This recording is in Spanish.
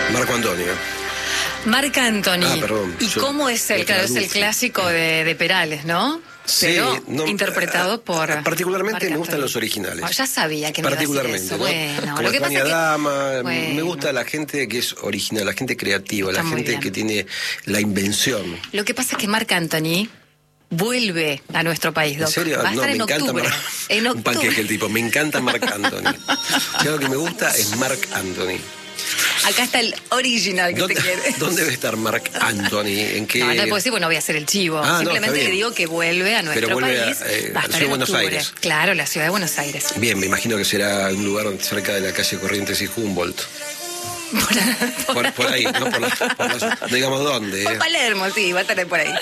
Marco Antonio. Marc Anthony. Ah, perdón. ¿Y cómo es él? Claro, es el clásico de Perales, ¿no? Sí, pero interpretado por... Particularmente me gustan los originales. Oh, ya sabía que me iba a decir eso. ¿no? Bueno, como lo que España pasa Dama, que... Me gusta la gente que es original, la gente creativa, Está la muy gente bien. que tiene la invención. Lo que pasa es que Marc Anthony vuelve a nuestro país, Doc. ¿En serio? Va a estar me en encanta octubre. En un panqueque octubre. el tipo, me encanta Marc Anthony. Si algo que me gusta es Marc Anthony. Acá está el original que te quiere. ¿Dónde debe estar Marc Anthony? ¿En qué? No puedo decir, bueno, no voy a hacer el chivo. Ah, no, simplemente está le bien. digo que vuelve a nuestro Pero vuelve país. Va a a estar Ciudad de en Buenos octubre. Aires. Claro, la ciudad de Buenos Aires. Bien, me imagino que será un lugar cerca de la calle Corrientes y Humboldt. Por ahí, no digamos dónde. Por Palermo, sí, va a estar por ahí.